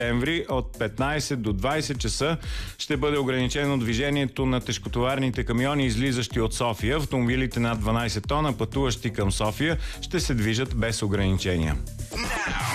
септември от 15 до 20 часа ще бъде ограничено движението на тежкотоварните камиони, излизащи от София. Автомобилите над 12 тона, пътуващи към София, ще се движат без ограничения.